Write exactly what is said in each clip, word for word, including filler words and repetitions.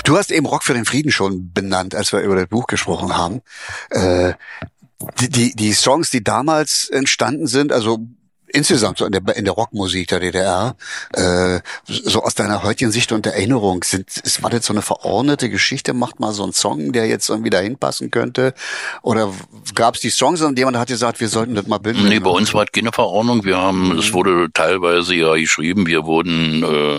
Du hast eben Rock für den Frieden schon benannt, als wir über das Buch gesprochen haben. Äh, die, die, die Songs, die damals entstanden sind, also insgesamt so in der, in der Rockmusik der D D R, äh, so aus deiner heutigen Sicht und Erinnerung, sind, ist, war das so eine verordnete Geschichte? Macht mal so einen Song, der jetzt irgendwie dahin passen könnte? Oder gab es die Songs und jemand hat gesagt, wir sollten das mal bilden? Nee, bei uns war es keine Verordnung. Wir haben, mhm. es wurde teilweise ja geschrieben, wir wurden, äh,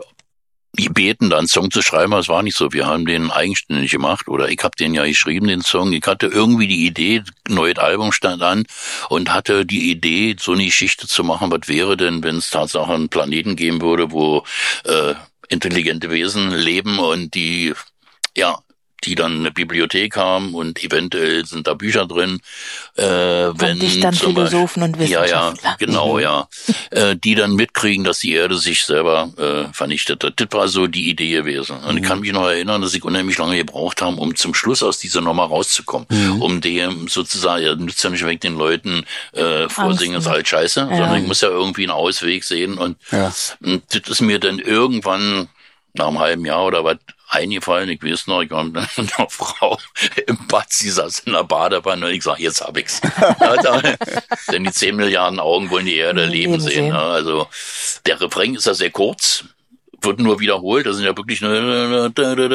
gebeten, da einen Song zu schreiben, aber es war nicht so. Wir haben den eigenständig gemacht oder ich habe den ja geschrieben, den Song. Ich hatte irgendwie die Idee, neues Album stand an und hatte die Idee, so eine Geschichte zu machen, was wäre denn, wenn es tatsächlich einen Planeten geben würde, wo äh, intelligente Wesen leben und die, ja, die dann eine Bibliothek haben und eventuell sind da Bücher drin. Äh, wenn dich dann Philosophen und Wissenschaftler. Ja, ja, genau, ja. äh, die dann mitkriegen, dass die Erde sich selber äh, vernichtet hat. Das war so die Idee gewesen. Und mhm. ich kann mich noch erinnern, dass ich unheimlich lange gebraucht habe, um zum Schluss aus dieser Nummer rauszukommen. Mhm. Um dem sozusagen, ja, nützt ja nicht weg den Leuten äh, vorsingen, ist halt scheiße, ja. sondern ich muss ja irgendwie einen Ausweg sehen. Und, ja. und das ist mir dann irgendwann nach einem halben Jahr oder was eingefallen, ich weiß noch, ich war mit einer Frau im Bad, sie saß in der Badewanne und ich sag, jetzt hab ich's. Ja, da, denn die zehn Milliarden Augen wollen die Erde leben sehen. Ja, also der Refrain ist ja sehr kurz, wird nur wiederholt, das sind ja wirklich nur,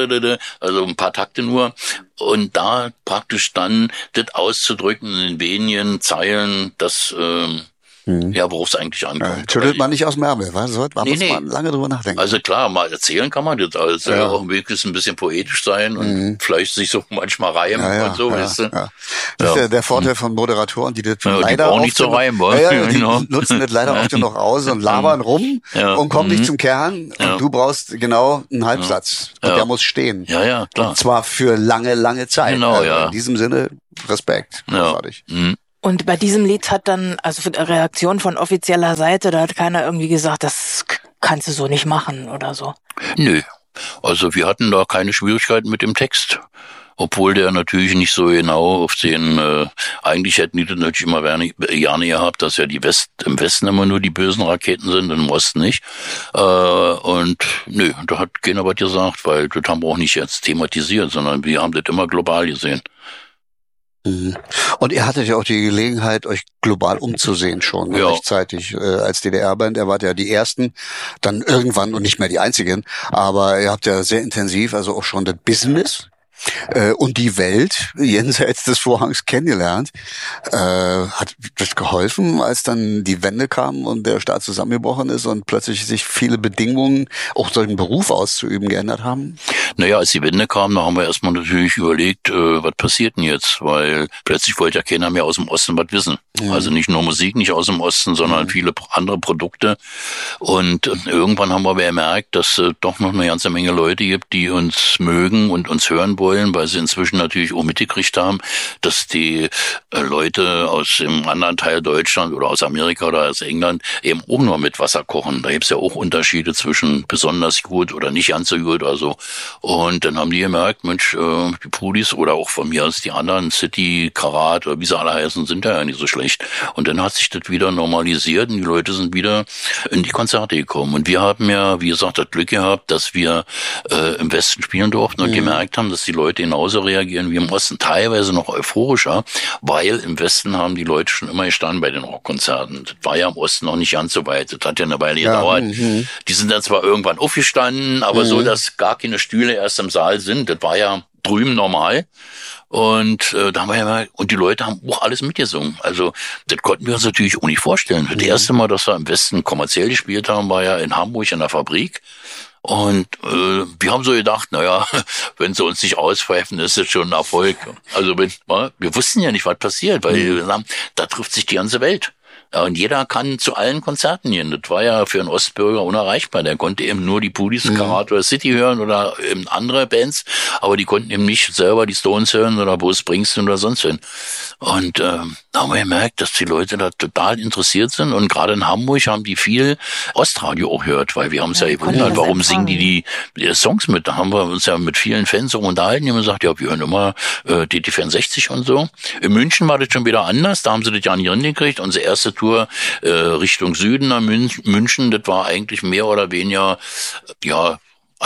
also ein paar Takte nur. Und da praktisch dann das auszudrücken in wenigen Zeilen, das ähm, Mhm. ja, worauf es eigentlich ankommt. Ja, schüttelt man nicht aus dem Ärmel, was? So, man nee, muss nee. man lange drüber nachdenken. Also klar, mal erzählen kann man das, also ja. auch wirklich ein bisschen poetisch sein und mhm. vielleicht sich so manchmal reimen ja, ja, und so, ja, weißt du? Ja. Das ja. ist der, der Vorteil von Moderatoren, die das ja, leider die auch nicht so reimen wollen. Ja, ja, die genau. nutzen das leider auch noch aus und labern rum ja. und kommen mhm. nicht zum Kern. Ja. Und du brauchst genau einen Halbsatz. Ja. Und der muss stehen. Ja, ja, klar. Und zwar für lange, lange Zeit. Genau, also ja. In diesem Sinne, Respekt. Großartig. Ja. Mhm. Und bei diesem Lied hat dann, also für die Reaktion von offizieller Seite, da hat keiner irgendwie gesagt, das kannst du so nicht machen oder so. Nö. Also wir hatten da keine Schwierigkeiten mit dem Text. Obwohl der natürlich nicht so genau auf den, äh, eigentlich hätten die das natürlich immer gerne gehabt, dass ja die West, im Westen immer nur die bösen Raketen sind, im Osten nicht. Äh, und nö, da hat keiner was gesagt, weil das haben wir auch nicht jetzt thematisiert, sondern wir haben das immer global gesehen. Und ihr hattet ja auch die Gelegenheit, euch global umzusehen schon ja. rechtzeitig äh, als D D R-Band. Ihr wart ja die Ersten, dann irgendwann und nicht mehr die Einzigen. Aber ihr habt ja sehr intensiv, also auch schon das Business äh, und die Welt jenseits des Vorhangs kennengelernt. Äh, hat das geholfen, als dann die Wende kam und der Staat zusammengebrochen ist und plötzlich sich viele Bedingungen, auch solchen Beruf auszuüben, geändert haben? Naja, als die Wende kam, da haben wir erstmal natürlich überlegt, äh, was passiert denn jetzt? Weil plötzlich wollte ja keiner mehr aus dem Osten was wissen. Mhm. Also nicht nur Musik, nicht aus dem Osten, sondern mhm. viele andere Produkte. Und äh, irgendwann haben wir bemerkt, dass es äh, doch noch eine ganze Menge Leute gibt, die uns mögen und uns hören wollen, weil sie inzwischen natürlich auch mitgekriegt haben, dass die äh, Leute aus dem anderen Teil Deutschland oder aus Amerika oder aus England eben auch nur mit Wasser kochen. Da gibt's ja auch Unterschiede zwischen besonders gut oder nicht ganz so gut. Also und dann haben die gemerkt, Mensch, äh, die Pudis oder auch von mir aus die anderen, City, Karat oder wie sie alle heißen, sind ja nicht so schlecht. Und dann hat sich das wieder normalisiert und die Leute sind wieder in die Konzerte gekommen. Und wir haben ja, wie gesagt, das Glück gehabt, dass wir äh, im Westen spielen durften und mhm. gemerkt haben, dass die Leute genauso reagieren wie im Osten, teilweise noch euphorischer, weil im Westen haben die Leute schon immer gestanden bei den Rockkonzerten. Das war ja im Osten noch nicht ganz so weit. Das hat ja eine Weile ja, gedauert. Mhm. Die sind dann zwar irgendwann aufgestanden, aber mhm. so, dass gar keine Stühle erst im Saal sind. Das war ja drüben normal. Und äh, da haben wir ja mal, und die Leute haben auch alles mitgesungen. Also das konnten wir uns natürlich auch nicht vorstellen. Das mhm. erste Mal, dass wir im Westen kommerziell gespielt haben, war ja in Hamburg in der Fabrik. Und äh, wir haben so gedacht, naja, wenn sie uns nicht auspfeifen, ist das schon ein Erfolg. Also wenn, wir wussten ja nicht, was passiert, weil mhm. wir sagen, da trifft sich die ganze Welt. Ja, und jeder kann zu allen Konzerten gehen. Das war ja für einen Ostbürger unerreichbar. Der konnte eben nur die Pudis, mhm. Karat oder City hören oder eben andere Bands, aber die konnten eben nicht selber die Stones hören oder Bruce Springsteen oder sonst wen. Und ähm, da haben wir gemerkt, dass die Leute da total interessiert sind. Und gerade in Hamburg haben die viel Ostradio auch gehört, weil wir haben uns ja, ja gewundert, warum singen die, die die Songs mit. Da haben wir uns ja mit vielen Fans auch unterhalten. Die haben gesagt, ja, wir hören immer äh, D T vierundsechzig und so. In München war das schon wieder anders. Da haben sie das ja nicht hingekriegt. Unsere erste Tour äh, Richtung Süden nach München, das war eigentlich mehr oder weniger, ja,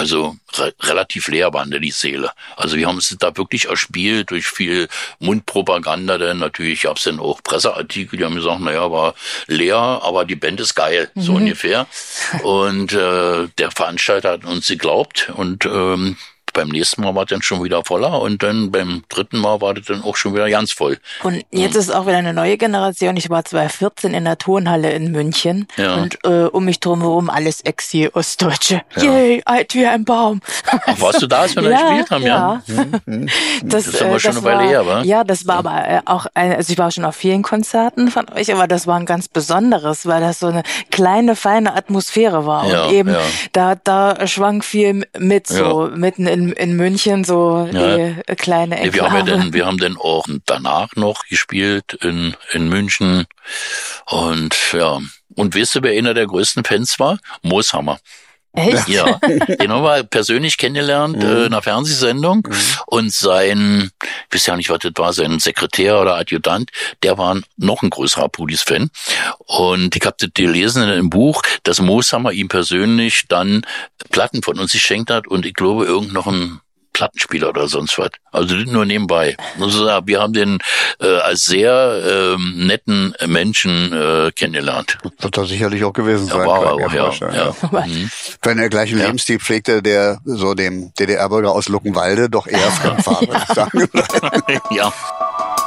also re- relativ leer war die Seele. Also wir haben es da wirklich erspielt durch viel Mundpropaganda, denn natürlich gab es dann auch Presseartikel, die haben gesagt, naja, war leer, aber die Band ist geil, mhm. so ungefähr. Und äh, der Veranstalter hat uns geglaubt und ähm, beim nächsten Mal war es dann schon wieder voller und dann beim dritten Mal war das dann auch schon wieder ganz voll. Und jetzt ist auch wieder eine neue Generation. Ich war zweitausendvierzehn in der Turnhalle in München ja. und äh, um mich drumherum alles Exil-Ostdeutsche. Ja. Yay, alt wie ein Baum. Ach, warst du da, als wir da ja, gespielt haben? Ja, ja. Das, das ist aber äh, schon das eine Weile war, her, wa? Ja, das war aber äh, auch, ein, also ich war schon auf vielen Konzerten von euch, aber das war ein ganz besonderes, weil das so eine kleine, feine Atmosphäre war. Ja, und eben, ja. da da schwang viel mit, so Ja. mitten in, in München, so Ja. die kleine Enklave. Nee, wir haben ja dann, wir haben dann auch danach noch gespielt in, in München und ja. Und weißt du, wer einer der größten Fans war? Mooshammer. Echt? Ja, den haben wir persönlich kennengelernt mhm. äh, in einer Fernsehsendung mhm. und sein, ich weiß ja nicht, was das war, sein Sekretär oder Adjutant, der war noch ein größerer Pudis-Fan und ich habe das gelesen in einem Buch, dass Mooshammer ihm persönlich dann Platten von uns geschenkt hat und ich glaube irgend noch ein Plattenspieler oder sonst was. Also nur nebenbei. Also, wir haben den äh, als sehr ähm, netten Menschen äh, kennengelernt. Wird er sicherlich auch gewesen sein. Ja, war können, auch, ja. ja. ja. Mhm. Wenn er gleichen ja. Lebensstil pflegte, der so dem D D R-Bürger aus Luckenwalde doch eher fremd war, würde ich sagen. ja.